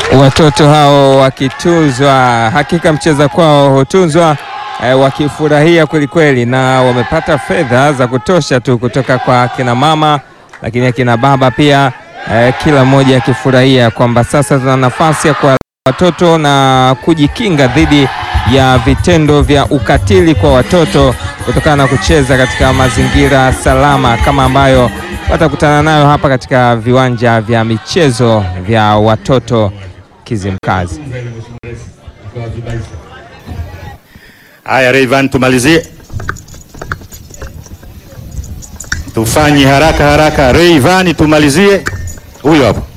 Watoto hao wakitunzwa, hakika mcheza kwao hutunzwa, wakifurahia kwelikweli, na wamepata fedha za kutosha tu kutoka kwa kina mama, lakini akina baba pia, kila mmoja akifurahia kwamba sasa tuna nafasi ya kwa watoto na kujikinga dhidi ya vitendo vya ukatili kwa watoto kutokana na kucheza katika mazingira salama kama ambayo watakutana nayo hapa katika viwanja vya michezo vya watoto Kizimkazi. Haya, Rayvan, tumalizie, tufanye haraka haraka. Rayvan, tumalizie, huyo hapo.